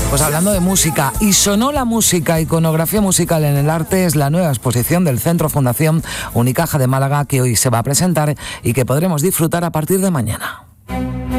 Pues hablando de música, y sonó la música, iconografía musical en el arte, es la nueva exposición del Centro Fundación Unicaja de Málaga que hoy se va a presentar y que podremos disfrutar a partir de mañana.